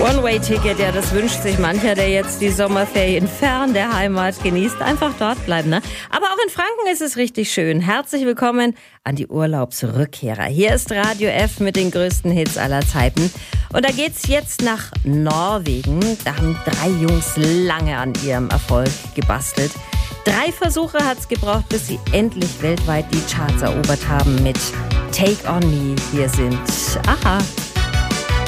One-Way-Ticket, ja, das wünscht sich mancher, der jetzt die Sommerferien fern der Heimat genießt. Einfach dort bleiben, ne? Aber auch in Franken ist es richtig schön. Herzlich willkommen an die Urlaubsrückkehrer. Hier ist Radio F mit den größten Hits aller Zeiten. Und da geht's jetzt nach Norwegen. Da haben 3 Jungs lange an ihrem Erfolg gebastelt. 3 Versuche hat's gebraucht, bis sie endlich weltweit die Charts erobert haben mit Take On Me. Hier sind Aha.